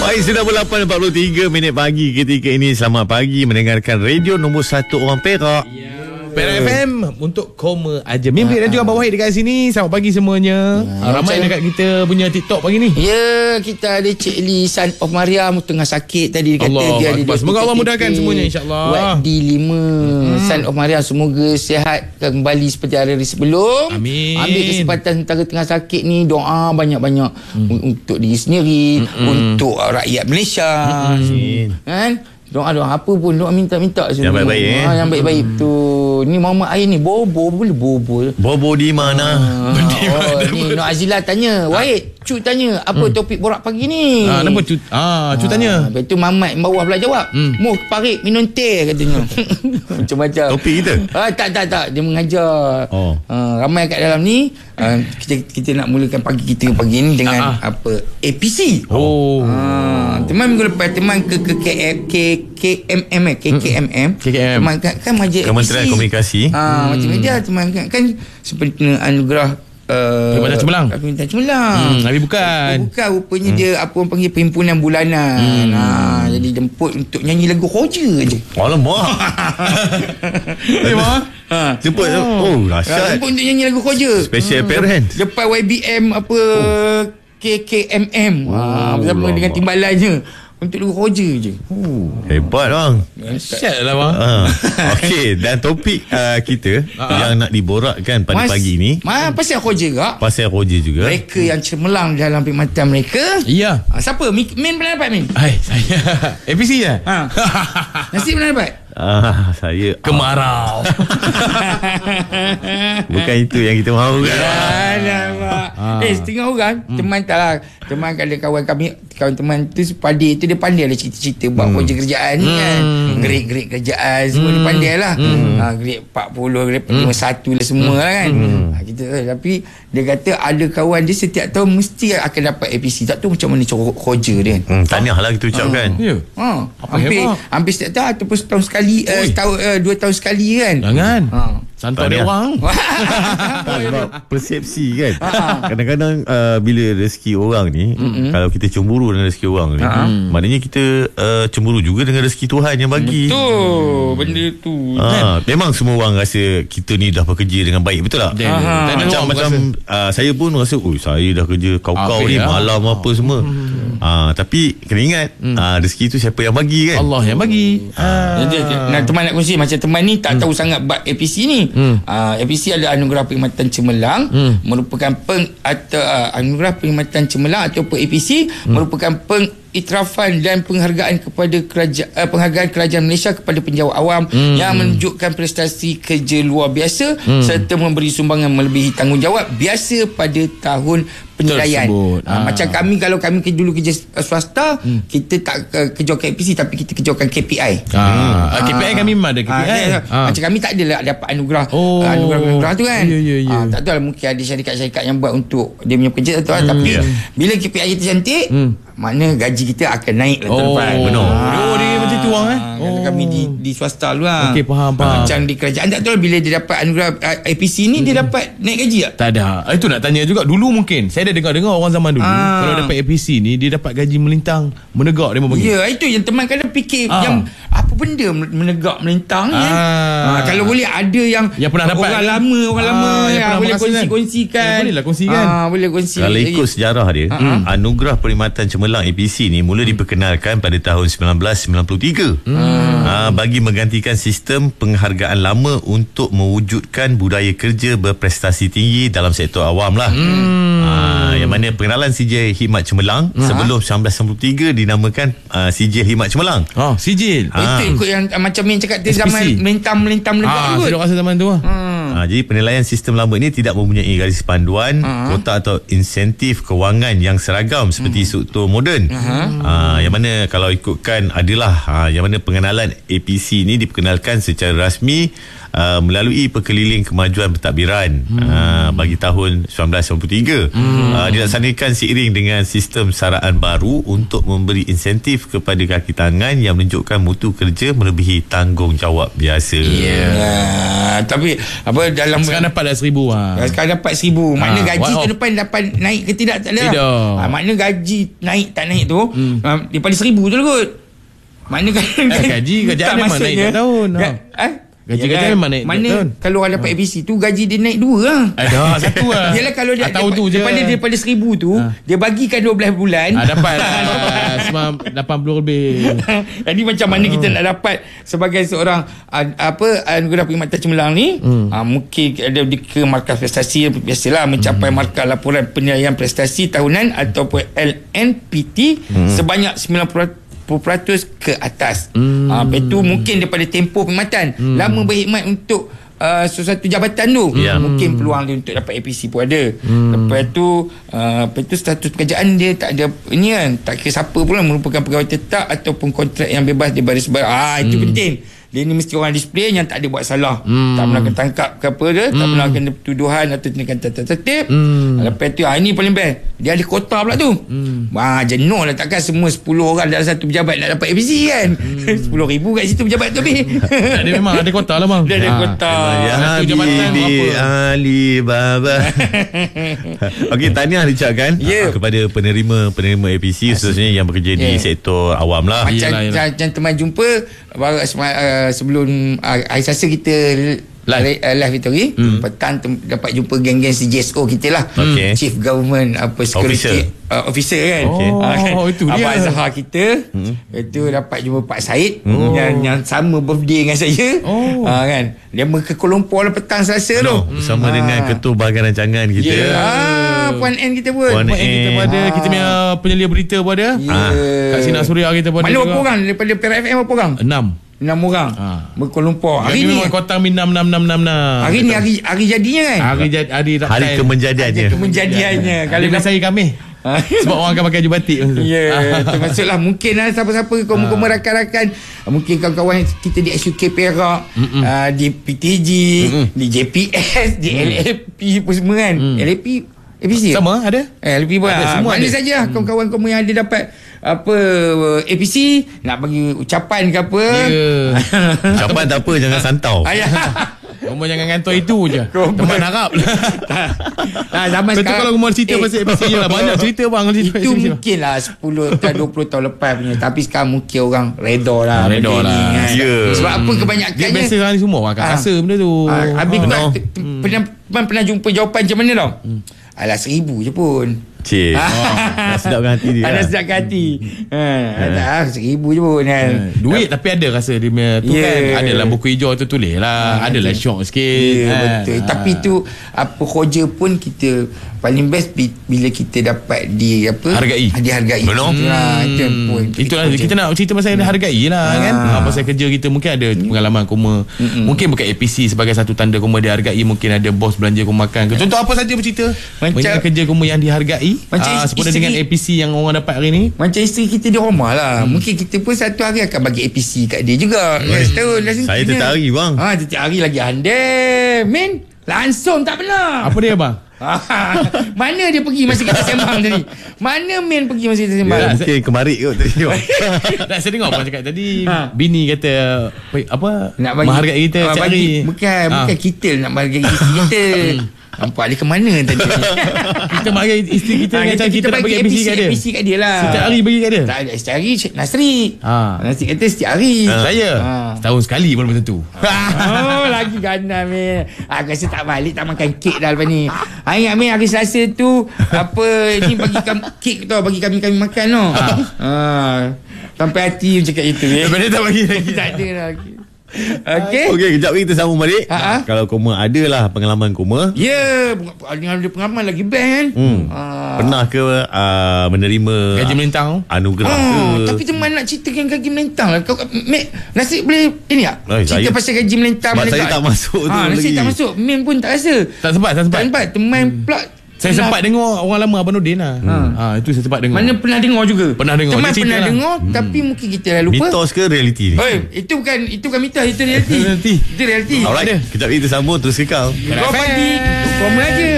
Baik, sudah 8.43 minit pagi ketika ini. Selamat pagi mendengarkan radio nombor 1 orang Perak. Perak FM untuk koma aja. Mimpi dan juga Abang Wahid dekat sini. Selamat pagi semuanya. Ramai dekat kita punya TikTok pagi ni. Ya, kita ada Cik Lee Son of Mariam tengah sakit tadi. Dia kata Allah dia ada semoga Allah mudahkan semuanya, insyaAllah. Wad D5 Son of Mariam, semoga sihat kembali seperti hari sebelum. Amin. Ambil kesempatan tengah sakit ni, doa banyak-banyak untuk diri sendiri, untuk rakyat Malaysia. Kan? Doa-doa apa pun, doa minta-minta yang baik-baik. Yang baik-baik tu. Ni Muhammad Ain ni bobo boleh bobo. Bobo di mana? Ni Nur Azila tanya, Wahid, Cu tanya apa topik borak pagi ni? Kenapa Cu? Cu tanya. Lepas tu Mamat bawah pula jawab. Muh parik minum teh katanya. Macam-macam. Topik kita? Tak. Dia mengajar. Ramai kat dalam ni. Kita nak mulakan pagi kita pagi ni dengan apa? APC. Teman minggu lepas teman ke KKMM. Teman kan majlis Kementerian APC. Komunikasi. Macam media teman kan seperti anugerah Perkhidmatan Cemerlang. Perkhidmatan Cemerlang. Tapi bukan. Rupanya dia apa orang panggil perhimpunan bulanan. Jadi jemput untuk nyanyi lagu Roger je. Alamak. Jemput. Dahsyat. Jemput untuk nyanyi lagu Roger. Special appearance. Depan YBM apa KKMM. Bersama dengan timbalannya. Untuk lagu Roger je. Hebat bang. Dahsyat lah bang. Okey, dan topik kita yang nak diborakkan pada pagi ni pasal Roger juga. pasal Roger juga. Mereka yang cemerlang dalam perkhidmatan mereka. Ya. Siapa? Min pernah dapat Min? Hai, saya APC je. Nasib pernah dapat? Saya kemarau. bukan itu yang kita mahu kan. Setengah orang teman tak lah. Teman ada kawan kami, kawan teman tu pandai tu, dia pandai lah cerita-cerita buat projek kerjaan ni kan. Grade kerjaan semua dia pandai lah. Grade 40, grade 51 lah semua lah kan. Kita tapi dia kata ada kawan dia setiap tahun mesti akan dapat APC. Tak tahu macam mana cara Roger dia kan. Tahniah lah kita ucapkan. Hampir setiap tahun ataupun setahun sekali, 2 tahun sekali kan. Jangan. Santai dia orang. Sebab persepsi kan. Kadang-kadang bila rezeki orang ni, kalau kita cemburu dengan rezeki orang ni, maknanya kita cemburu juga dengan rezeki Tuhan yang bagi. Betul. Benda tu memang semua orang rasa kita ni dah bekerja dengan baik. Betul tak? Macam saya pun rasa saya dah kerja kau-kau ni malam apa semua. Tapi kena ingat, rezeki tu siapa yang bagi kan? Allah yang bagi. Teman nak kongsi macam teman ni tak tahu sangat bab APC ni. APC adalah anugerah perkhidmatan cemerlang, merupakan anugerah perkhidmatan cemerlang ataupun APC merupakan pengiktirafan dan penghargaan kepada penghargaan kerajaan Malaysia kepada penjawat awam yang menunjukkan prestasi kerja luar biasa serta memberi sumbangan melebihi tanggungjawab biasa pada tahun penilaian. Macam kami, kalau kami dulu kerja swasta, kita tak kejuakan APC tapi kita kejuakan KPI. KPI kami memang ada KPI. Macam kami tak adalah dapat anugerah tu kan. Tak tahu lah, mungkin ada syarikat-syarikat yang buat untuk dia punya kerja tu lah. Tapi bila KPI kita cantik, mana gaji kita akan naik lah tahun depan. Benar. Dia macam tu orang Kalau kami di swasta dulu lah. Okey, faham. Macam di kerajaan tak tahu bila dia dapat anugerah APC ni, dia dapat naik gaji tak? Tak ada. Itu nak tanya juga. Dulu mungkin saya dah dengar orang zaman dulu, kalau dapat APC ni dia dapat gaji melintang, menegak dia bagi. Ya, itu yang teman kadang fikir yang apa benda menegak melintang ni. Kalau boleh ada yang pernah dapat orang lama yang boleh kongsikan. Boleh lah kongsikan. Boleh kongsi. Kalau ikut sejarah dia, anugerah perkhidmatan cemerlang APC ni mula diperkenalkan pada tahun 1993 bagi menggantikan sistem penghargaan lama untuk mewujudkan budaya kerja berprestasi tinggi dalam sektor awam lah. Yang mana pengenalan sijil khidmat cemerlang sebelum 1993 dinamakan sijil khidmat cemerlang. Sijil. Itu ikut yang macam yang cakap tu, zaman melintang kot. Saya rasa zaman tu jadi penilaian sistem lama ini tidak mempunyai garis panduan, kota atau insentif kewangan yang seragam seperti struktur moden. Yang mana kalau ikutkan adalah yang mana pengenalan APC ini diperkenalkan secara rasmi melalui Perkeliling Kemajuan Pentadbiran bagi tahun 1993. Dilaksanakan seiring dengan sistem saraan baru untuk memberi insentif kepada kaki tangan yang menunjukkan mutu kerja melebihi tanggungjawab biasa. Tapi apa dalam Sekarang dapat dah 1,000 Sekarang dapat 1,000. Makna gaji wow. tu depan dapat naik ke tidak, tak ada. Tidak. Makna gaji naik tak naik tu daripada 1,000 tu lah kot. Makna gaji kerjaan memang naik tiap tahun. Gaji kerjaan memang naik tiap tahun. Kalau orang dapat APC tu gaji dia naik 2 lah. Ada satu lah. Yalah, kalau dia tahu tu je. daripada 1,000 tu dia bagikan 12 bulan dapat 80 lebih. Jadi macam mana kita nak dapat sebagai seorang anugerah perkhidmatan cemerlang ni, mungkin ada ke markah prestasi biasalah mencapai markah laporan penilaian prestasi tahunan ataupun LNPT sebanyak 90% ke atas. Itu mungkin daripada tempoh perkhidmatan. Lama berkhidmat untuk sesuatu jabatan tu, mungkin peluang dia untuk dapat APC pun ada. Lepas tu status pekerjaan dia tak ada ni kan, tak kira siapa pun merupakan pegawai tetap ataupun kontrak yang bebas di baris barat. Itu penting. Dia ni mesti orang display yang tak ada buat salah. Tak pernah kena tangkap ke apa dia, tak pernah kena tuduhan atau tindakan tertib. Lepas tu ini paling best, dia ada kota pula tu. Jenuh lah, takkan semua 10 orang dalam satu pejabat nak dapat APC kan. 10,000 kat situ pejabat tu habis. Dia memang ada kota lah bang. Dia ada kota. Satu jabatan berapa? Alibaba. Okey, tahniah diucapkan kepada penerima APC, khususnya yang bekerja di sektor awam lah. Macam teman jumpa sebelum hari Selasa kita live Victory, petang dapat jumpa geng-geng CJSO kita lah. Chief Government Security Officer kan. Itu dia Abang Zahar kita. Itu dapat jumpa Pak Syed yang sama birthday dengan saya. Kan, dia ke Kuala Lumpur lah petang Selasa tu bersama dengan Ketua Bahagian Rancangan kita. Puan N kita pun. Puan N kita pun ada. Kita punya penyelia berita pun ada. Kak Sinar Suria kita pun ada. Mana berapa orang daripada Perak FM? Berapa orang? 6 orang Kuala Lumpur. Hari ni kota 66666. Hari ni hari jadinya kan. Hari kemenjadiannya. Kalau saya kami sebab orang akan pakai baju batik. Termasuklah mungkin siapa-siapa komer-komer rakan-rakan, mungkin kawan-kawan kita di SUK Perak, di PTG, di JPS, di LAP pun semua kan. LAP APC sama ada? LAP pun ada. Mana saja kawan-kawan yang ada dapat APC nak bagi ucapan ke apa. Ucapan tak apa, jangan santau. Rumah jangan ngantor itu je. Teman harap zaman betul sekarang. Kalau rumah cerita pasal APC je lah. Banyak cerita bang. Itu mungkin lah 10 atau 20 tahun lepas punya. Tapi sekarang mungkin orang reda lah. Sebab apa kebanyakannya, dia biasa sekarang ni semua orang akan rasa benda tu. Habis pernah jumpa jawapan macam mana tau? Alah 1,000 je pun. Dah sedapkan hati dia. Ada sedapkan hati. 1,000 je pun kan. Duit tapi ada rasa dia punya tu kan. Ada dalam buku hijau tu tulis lah. Adalah syok sikit. Betul. Tapi tu apa kerja pun kita paling best bila kita dapat dihargai. Benar. Itu pun. Itulah kita nak cerita pasal hargai lah kan. Pasal kerja kita mungkin ada pengalaman koma. Mungkin bukan APC sebagai satu tanda koma dihargai. Mungkin ada bos belanja koma makan. Contoh apa saja bercerita macam kerja koma yang dihargai. Sempurna dengan APC yang orang dapat hari ni. Macam isteri kita di rumah lah. Mungkin kita pun satu hari akan bagi APC kat dia juga. Saya setiap hari bang. Setiap hari lagi andai Min langsung tak pernah. Apa dia bang? Mana dia pergi masa kita sembang tadi? Mana Min pergi masa kita sembang? Mungkin kemarin kot tadi. Tak, saya dengar abang cakap tadi bini kata apa nak bagi, menghargai kita setiap hari. Bukan kita nak bagi isteri kita. Nampak dia ke mana tadi? Kita bagi isteri kita macam kita nak bagi APC kat dia lah. Setiap hari bagi kat dia? Tak ada, setiap hari Nasri. Nasri kata setiap hari. Saya setahun sekali pun tentu. Lagi gana Min. Aku rasa tak balik, tak makan kek dah lepas ni. Ingat Min hari Selasa tu ni bagi kek tu, bagi kami makan tu. Sampai hati cakap itu. Lepas ni tak bagi lagi. Tak ada lagi. Okey, kejap lagi kita sambung balik. Kalau koma adalah pengalaman koma. Ada pengalaman lagi best kan. Pernah ke menerima gaji melintang anugerah ke? Tapi teman nak ceritakan gaji melintang lah. Kau Nasib boleh ini tak? Cerita pasal gaji melintang. Sebab saya tak masuk tu lagi. Nasib tak masuk. Min pun tak rasa. Tak sempat. Teman pula. Saya sempat dengar orang lama Abang Nordin lah. Itu saya sempat dengar. Mana pernah dengar juga. Pernah dengar. Teman pernah dengar tapi mungkin kita dah lupa. Mitos ke realiti ni? Itu bukan mitos, itu realiti. Itu realiti. Alright, kita sambung terus kekal. Kau pagi. Kau aja.